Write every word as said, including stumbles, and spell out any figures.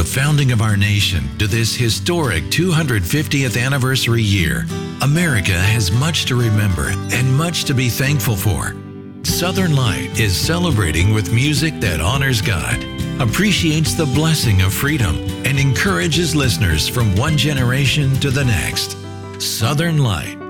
the founding of our nation to this historic two hundred fiftieth anniversary year, America has much to remember and much to be thankful for. Southern Light is celebrating with music that honors God, appreciates the blessing of freedom, and encourages listeners from one generation to the next. Southern Light,